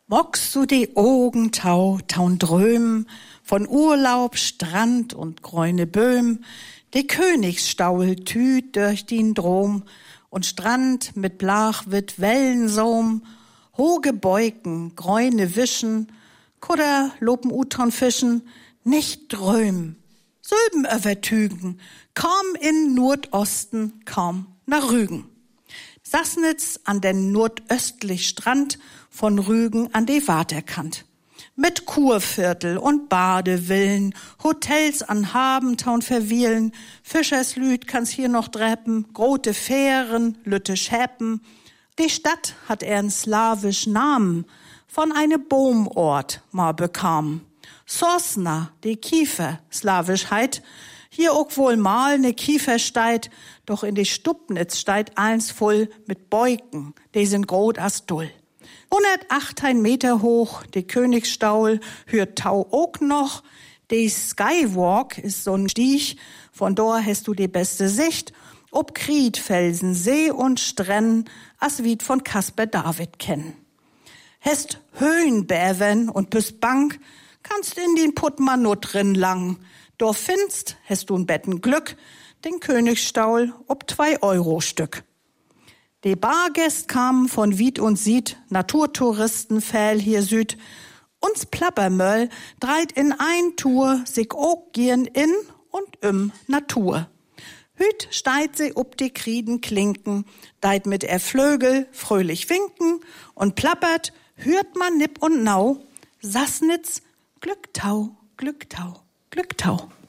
Mockst du die Augen taun Dröm, von Urlaub, Strand und grüne Böhm, die Königsstaul tüt durch den Drom und Strand mit blachwit Wellensohm, hoge Beuken, grüne Wischen, Kudder, lopen Uton fischen, nicht dröm, Söben övertügen, kaum in Nordosten, kaum nach Rügen. Sassnitz an den nordöstlich Strand von Rügen an die Waterkant. Mit Kurviertel und Badevillen, Hotels an Habentaun verwielen, Fischerslüd kann's hier noch dreppen, grote Fähren, lütte Schäppen. Die Stadt hat einen slawischen Namen, von eine Baumort mal bekam. Sosna, die Kiefer, slawischheit, hier auch wohl mal ne Kiefer steit, doch in die Stubnitz steit eins voll mit Beuken, die sind grot as Dull. 108 Meter hoch, die Königsstaul, hört Tau auch noch, die Skywalk ist so'n Stieg, von dort hast du die beste Sicht, ob Kriedfelsen, See und Strenn, as wied von Kasper David kennen. Hast Höhenbäven und bist bang, kannst in den Puttmann nur drin lang. Doch findst, hast du ein Betten Glück, den Königsstaul ob 2 Euro Stück. Die Bargäst kamen von Wied und Sied, Naturtouristen fäll hier Süd. Uns Plappermöll dreit in ein Tour, sich auch gieren in und Natur. Hüt steit sie ob die Krieden klinken, deit mit Flögel fröhlich winken und plappert, hört man nipp und nau, Sassnitz, Glücktau, Glücktau, Glücktau.